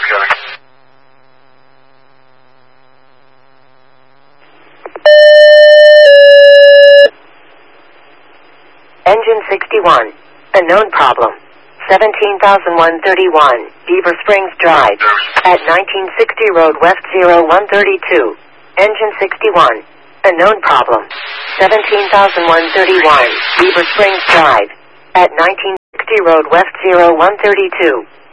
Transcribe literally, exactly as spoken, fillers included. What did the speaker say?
together. Engine sixty-one. A known problem. seventeen thousand one hundred thirty-one, Beaver Springs Drive. At nineteen sixty Road West zero one thirty-two. Engine sixty-one. A known problem. seventeen thousand one hundred thirty-one, Beaver Springs Drive. At nineteen sixty Road West zero one thirty-two.